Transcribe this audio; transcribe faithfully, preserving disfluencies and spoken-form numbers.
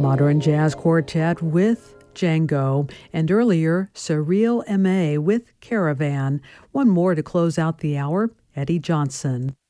Modern Jazz Quartet with Django, and earlier, Surreal M A with Caravan. One more to close out the hour, Eddie Johnson.